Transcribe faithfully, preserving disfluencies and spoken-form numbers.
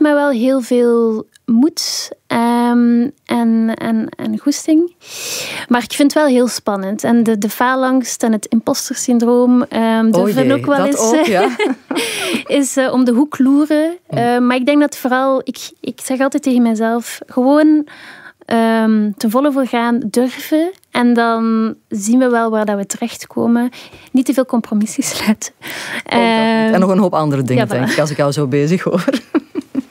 mij wel heel veel moed um, en, en, en goesting. Maar ik vind het wel heel spannend. En de, de faalangst en het impostersyndroom um, durven oh jee, ook wel eens ook, ja. is uh, om de hoek loeren. Uh, maar ik denk dat vooral, ik, ik zeg altijd tegen mezelf, gewoon um, ten volle voor gaan, durven. En dan zien we wel waar dat we terechtkomen. Niet te veel compromissen sluiten. Uh, en nog een hoop andere dingen, ja, denk ik, als ik jou zo bezig hoor.